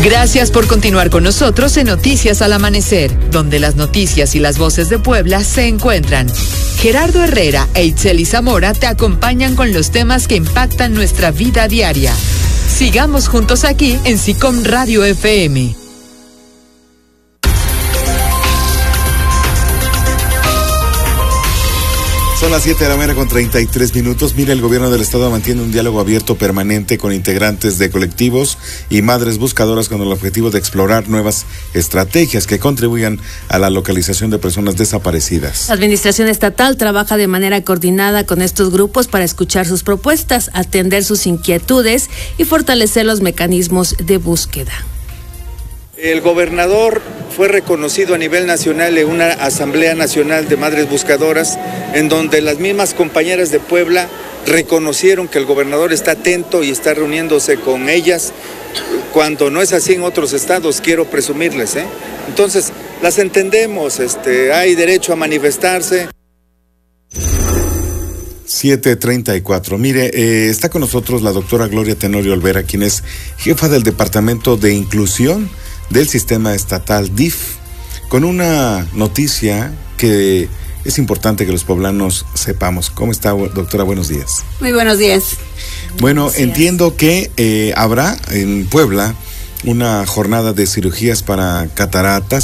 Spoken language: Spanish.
Gracias por continuar con nosotros en Noticias al Amanecer, donde las noticias y las voces de Puebla se encuentran. Gerardo Herrera e Itzeli Zamora te acompañan con los temas que impactan nuestra vida diaria. Sigamos juntos aquí en SICOM Radio FM. Son las 7 de la mañana con 33 minutos. Mira, el gobierno del estado mantiene un diálogo abierto permanente con integrantes de colectivos y madres buscadoras con el objetivo de explorar nuevas estrategias que contribuyan a la localización de personas desaparecidas. La administración estatal trabaja de manera coordinada con estos grupos para escuchar sus propuestas, atender sus inquietudes y fortalecer los mecanismos de búsqueda. El gobernador fue reconocido a nivel nacional en una Asamblea Nacional de Madres Buscadoras, en donde las mismas compañeras de Puebla reconocieron que el gobernador está atento y está reuniéndose con ellas, cuando no es así en otros estados, quiero presumirles, Entonces, las entendemos, hay derecho a manifestarse. 7:34. Mire, está con nosotros la doctora Gloria Tenorio Olvera, quien es jefa del Departamento de Inclusión del Sistema Estatal DIF, con una noticia que es importante que los poblanos sepamos. ¿Cómo está, doctora? Buenos días. Muy buenos días. Bueno, Gracias. entiendo que habrá en Puebla una jornada de cirugías para cataratas